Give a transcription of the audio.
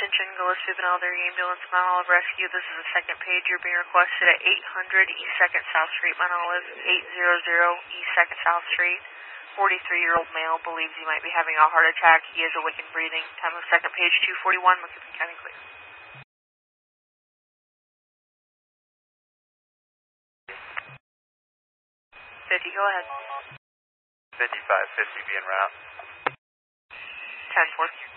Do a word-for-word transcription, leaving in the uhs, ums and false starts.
attention, Gillespie Benalder Ambulance, Mount Olive Rescue. This is the second page. You're being requested at eight hundred East second South Street, Mount Olive, eight hundred East second South Street. forty-three-year-old male believes he might be having a heart attack. He is awake and breathing. Time of second page, two forty-one, McKibbin County clear. fifty, go ahead. fifty-five fifty being route. ten four.